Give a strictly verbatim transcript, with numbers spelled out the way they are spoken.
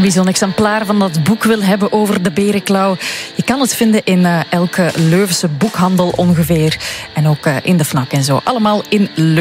En wie zo'n exemplaar van dat boek wil hebben over de berenklauw, je kan het vinden in uh, elke Leuvense boekhandel ongeveer. En ook uh, in de Fnac en zo. Allemaal in Leuven.